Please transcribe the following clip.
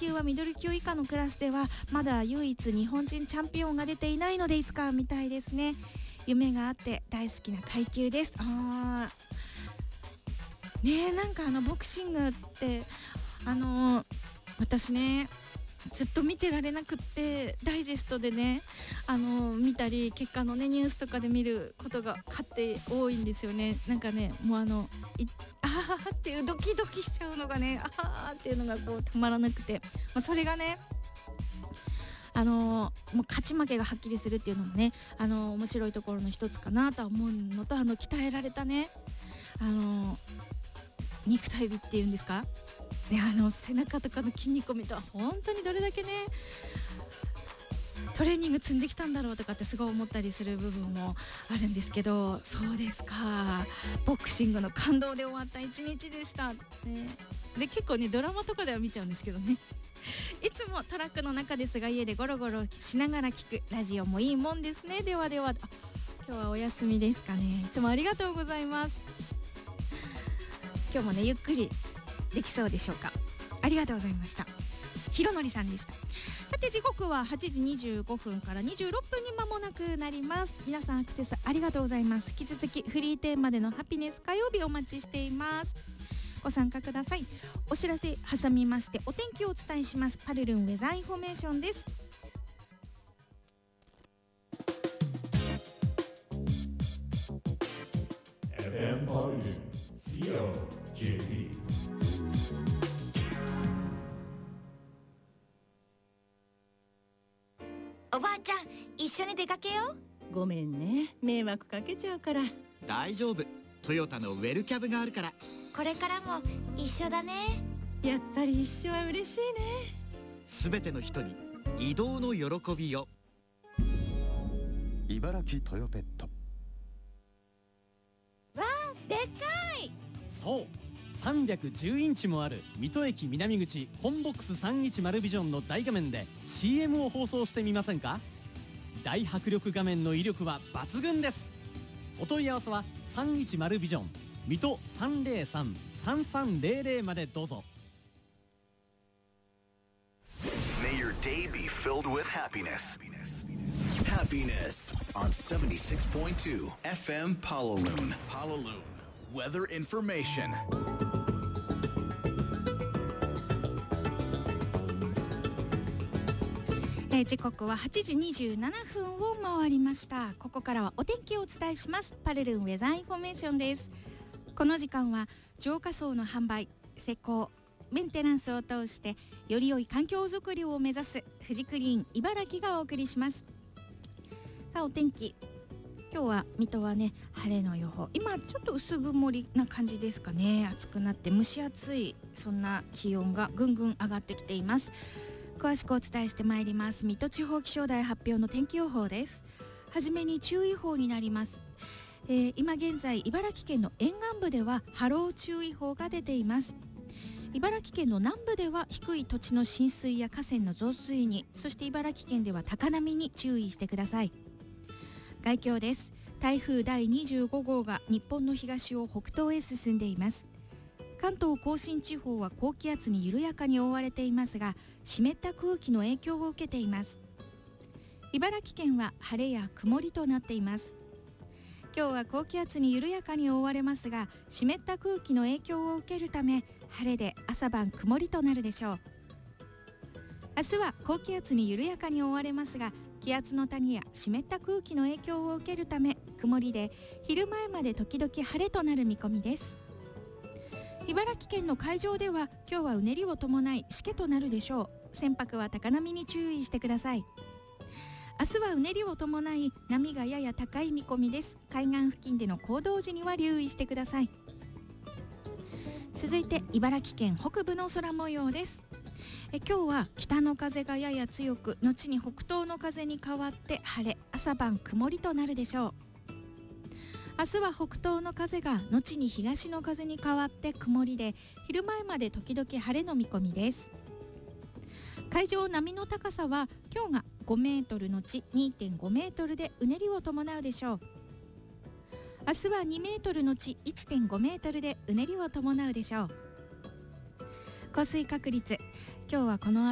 級はミドル級以下のクラスではまだ唯一日本人チャンピオンが出ていないのでいつか見たいですね。夢があって大好きな階級です。なんかボクシングって私ねずっと見てられなくってダイジェストでね見たり結果のねニュースとかで見ることが勝って多いんですよね。なんかねもうあーっていうドキドキしちゃうのがねっていうのがこうたまらなくて、それがねもう勝ち負けがはっきりするっていうのもね面白いところの一つかなとは思うのと鍛えられたね肉体美っていうんですかね、背中とかの筋肉を見たら本当にどれだけねトレーニング積んできたんだろうとかってすごい思ったりする部分もあるんですけど、そうですか、ボクシングの感動で終わった一日でした、ね、で結構ねドラマとかでは見ちゃうんですけどねいつもトラックの中ですが家でゴロゴロしながら聞くラジオもいいもんですね。ではでは今日はお休みですかね。いつもありがとうございます。今日もねゆっくりできそうでしょうか。ありがとうございました。ひろのりさんでした。さて時刻は8時25分から26分に間もなくなります。皆さんアクセスありがとうございます。引き続きフリーテーマでのハピネス火曜日お待ちしています。ご参加ください。お知らせ挟みましてお天気をお伝えします。パルルンウェザーインフォメーションです。 FM パルルン COJP。 おばあちゃん一緒に出かけよう。 ごめんね、迷惑かけちゃうから。 大丈夫、トヨタのウェルキャブがあるから。 これからも一緒だね。 やっぱり一緒は嬉しいね。 すべての人に移動の喜びを。 茨城トヨペット。 わあ、でっかい。 そう310インチもある水戸駅南口本ボックス310ビジョンの大画面で CM を放送してみませんか。大迫力画面の威力は抜群です。お問い合わせは310ビジョン水戸 303-3300 までどうぞ。 May your day be filled with happiness. Happiness on 76.2 FM Palaloon. Palaloon. Weather information. 時刻は8時27分を回りました。ここからはお天気をお伝えします。パルルンウェザーインフォメーションです。この時間は浄化槽の販売、施工、メンテナンスを通してより良い環境づくりを目指すフジクリーン茨城がお送りします。さあお天気、今日は水戸はね晴れの予報。今ちょっと薄曇りな感じですかね。暑くなって蒸し暑い、そんな気温がぐんぐん上がってきています。詳しくお伝えしてまいります。水戸地方気象台発表の天気予報です。はじめに注意報になります。今現在茨城県の沿岸部では波浪注意報が出ています。茨城県の南部では低い土地の浸水や河川の増水に、そして茨城県では高波に注意してください。概況です。台風第25号が日本の東を北東へ進んでいます。関東甲信地方は高気圧に緩やかに覆われていますが、湿った空気の影響を受けています。茨城県は晴れや曇りとなっています。今日は高気圧に緩やかに覆われますが、湿った空気の影響を受けるため晴れで朝晩曇りとなるでしょう。明日は高気圧に緩やかに覆われますが、気圧の谷や湿った空気の影響を受けるため曇りで、昼前まで時々晴れとなる見込みです。茨城県の海上では今日はうねりを伴いしけとなるでしょう。船舶は高波に注意してください。明日はうねりを伴い波がやや高い見込みです。海岸付近での行動時には留意してください。続いて茨城県北部の空模様です。今日は北の風がやや強く、後に北東の風に変わって晴れ、朝晩曇りとなるでしょう。明日は北東の風が後に東の風に変わって曇りで、昼前まで時々晴れの見込みです。海上波の高さは今日が5メートルのち 2.5 メートルでうねりを伴うでしょう。明日は2メートルのち 1.5 メートルでうねりを伴うでしょう。降水確率、今日はこの